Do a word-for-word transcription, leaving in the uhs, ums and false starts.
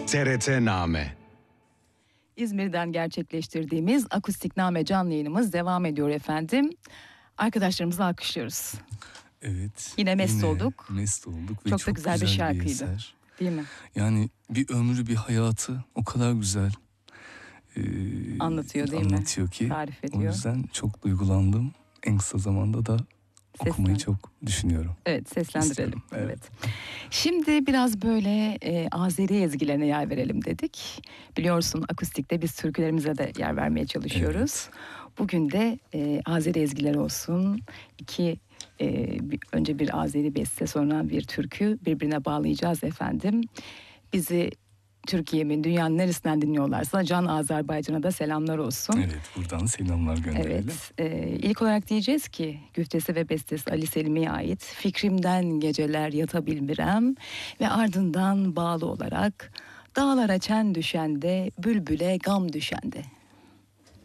T R T-Name. İzmir'den gerçekleştirdiğimiz Akustikname canlı yayınımız devam ediyor efendim. Arkadaşlarımızı alkışlıyoruz. Evet. Yine mest yine olduk. Mest olduk ve çok, çok da güzel, güzel bir şarkıydı. Bir eser. Değil mi? Yani bir ömrü, bir hayatı o kadar güzel e, anlatıyor değil anlatıyor mi? ki. Tarif ediyor. O yüzden çok duygulandım. En kısa zamanda da Seslen. okumayı çok düşünüyorum. Evet, seslendirelim. Evet. evet. Şimdi biraz böyle e, Azeri ezgilerine yer verelim dedik. Biliyorsun akustikte biz türkülerimize de yer vermeye çalışıyoruz. Evet. Bugün de e, Azeri ezgiler olsun. İki e, bir, önce bir Azeri beste, sonra bir türkü birbirine bağlayacağız efendim. Bizi Türkiye'nin, dünyanın neresinden dinliyorlarsa Can Azerbaycan'a da selamlar olsun. Evet, buradan selamlar gönderelim. Evet, e, ilk olarak diyeceğiz ki güftesi ve bestesi Ali Selim'e ait Fikrimden Geceler Yatabilmirem ve ardından bağlı olarak Dağlara çen düşende, bülbüle gam düşende.